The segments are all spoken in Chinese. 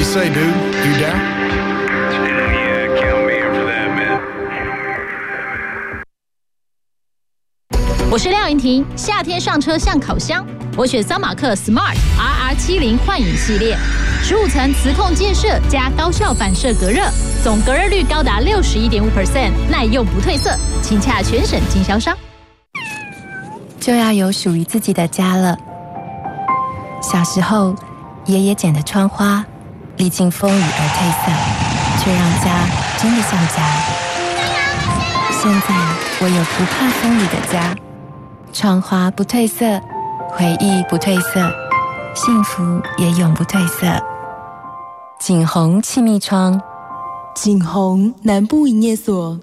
say, dude? You down? Yeah, count me in for that, man. 我是廖云婷，夏天上车像烤箱，我选桑马克 Smart RR70幻影系列，15层磁控建设加高效反射隔热，总隔热率高达61.5%，耐用不褪色，请洽全省经销商。 就要有属于自己的家了。小时候，爷爷剪的窗花，历经风雨而褪色，却让家真的像家。现在我有不怕风雨的家，窗花不褪色，回忆不褪色，幸福也永不褪色。景宏气密窗， 景宏南部营业所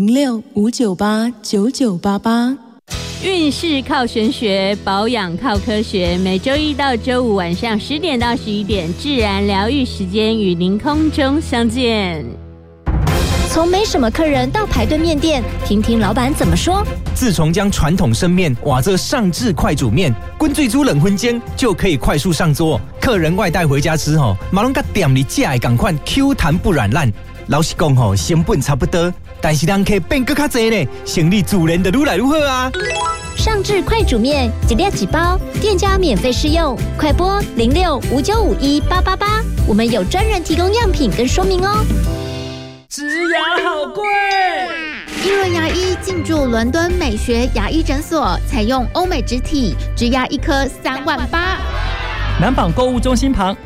06-598-9988。 运势靠玄学，保养靠科学。每周一到周五晚上10点到11点，自然疗愈时间与您空中相见。 从没什么客人到排队面店，听听老板怎么说。 自从将传统生面瓦这上至快煮面，滚最煮冷荤煎就可以快速上桌。客人外带回家吃吼，马龙甲店里架的赶快 Q 弹不软烂。老实讲吼，成本差不多，但是人客变更较多呢，生意自然就愈来愈好啊。 上至快煮面，几粒几包，店家免费试用，快拨06-5951-888，我们有专人提供样品跟说明哦。 植牙好贵。 一轮牙医进驻伦敦美学牙医诊所，采用欧美植体，植牙一颗3万8。 南纺购物中心旁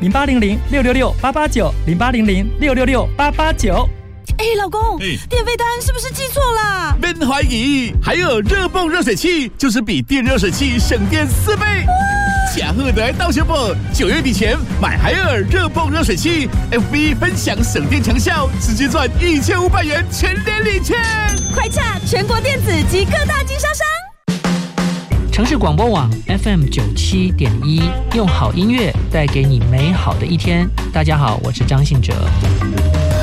0800-666-889，0800-666-889。 老公，电费单是不是记错了？ 别怀疑，还有热泵热水器，就是比电热水器省电4倍。假贺的到手不？9月底前买海尔热泵热水器 ，FB 分享省电强效，直接赚1500元全年礼券。 快洽全国电子及各大经销商。 城市广播网 FM97.1，用好音乐带给你美好的一天。大家好，我是张信哲。